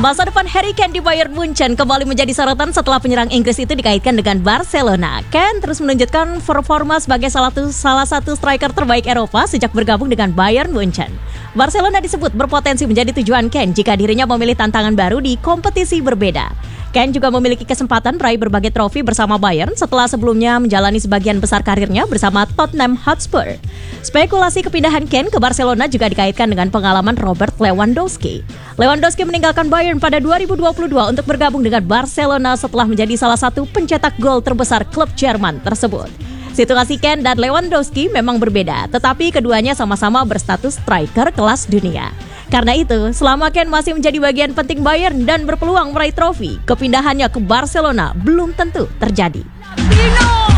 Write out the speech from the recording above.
Masa depan Harry Kane di Bayern Munchen kembali menjadi sorotan setelah penyerang Inggris itu dikaitkan dengan Barcelona. Kane terus menunjukkan performa sebagai salah satu striker terbaik Eropa sejak bergabung dengan Bayern Munchen. Barcelona disebut berpotensi menjadi tujuan Kane jika dirinya memilih tantangan baru di kompetisi berbeda. Kane juga memiliki kesempatan meraih berbagai trofi bersama Bayern setelah sebelumnya menjalani sebagian besar karirnya bersama Tottenham Hotspur. Spekulasi kepindahan Kane ke Barcelona juga dikaitkan dengan pengalaman Robert Lewandowski. Lewandowski meninggalkan Bayern pada 2022 untuk bergabung dengan Barcelona setelah menjadi salah satu pencetak gol terbesar klub Jerman tersebut. Situasi Kane dan Lewandowski memang berbeda, tetapi keduanya sama-sama berstatus striker kelas dunia. Karena itu, selama Kane masih menjadi bagian penting Bayern dan berpeluang meraih trofi, kepindahannya ke Barcelona belum tentu terjadi.